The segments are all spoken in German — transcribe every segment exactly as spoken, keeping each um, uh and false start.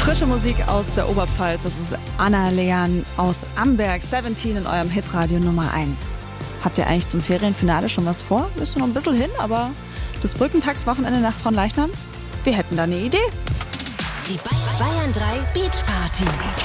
Frische Musik aus der Oberpfalz. Das ist Anna Lean aus Amberg. siebzehn in eurem Hitradio Nummer eins. Habt ihr eigentlich zum Ferienfinale schon was vor? Ist noch ein bisschen hin, aber das Brückentagswochenende nach Fronleichnam? Wir hätten da eine Idee. Die Bayern drei Beach Party.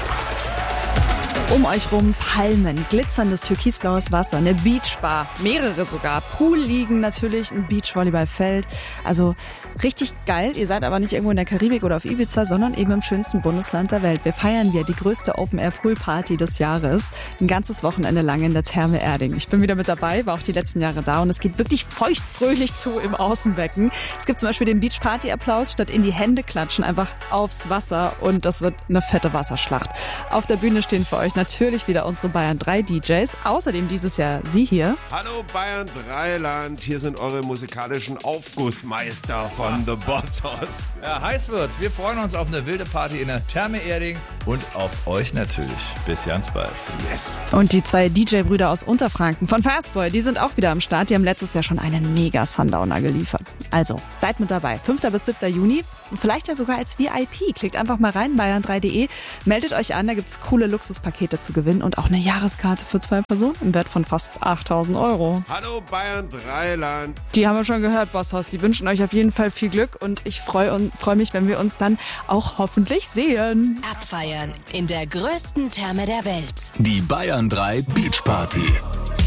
Um euch rum Palmen, glitzerndes türkisblaues Wasser, eine Beachbar, mehrere sogar, Poolliegen natürlich, ein Beachvolleyballfeld. Also richtig geil. Ihr seid aber nicht irgendwo in der Karibik oder auf Ibiza, sondern eben im schönsten Bundesland der Welt. Wir feiern hier die größte Open-Air-Pool-Party des Jahres. Ein ganzes Wochenende lang in der Therme Erding. Ich bin wieder mit dabei, war auch die letzten Jahre da und es geht wirklich feuchtfröhlich zu im Außenbecken. Es gibt zum Beispiel den Beach-Party-Applaus, statt in die Hände klatschen, einfach aufs Wasser und das wird eine fette Wasserschlacht. Auf der Bühne stehen für euch natürlich wieder unsere Bayern drei D Js. Außerdem dieses Jahr Sie hier. Hallo Bayern drei Land, hier sind eure musikalischen Aufgussmeister von The Boss Hoss. Ja, heiß wird's. Wir freuen uns auf eine wilde Party in der Therme Erding und auf euch natürlich. Bis ganz bald. Yes. Und die zwei D J-Brüder aus Unterfranken von Fastboy, die sind auch wieder am Start. Die haben letztes Jahr schon einen mega Sundowner geliefert. Also, seid mit dabei. fünfter bis siebter Juni. Und vielleicht ja sogar als V I P. Klickt einfach mal rein, bayern drei punkt de. Meldet euch an, da gibt's coole Luxuspakete zu gewinnen und auch eine Jahreskarte für zwei Personen im Wert von fast achttausend Euro. Hallo Bayern drei Land. Die haben wir schon gehört, Bosshaus. Die wünschen euch auf jeden Fall viel Glück und ich freue freu mich, wenn wir uns dann auch hoffentlich sehen. Abfeiern in der größten Therme der Welt. Die Bayern drei Beach Party.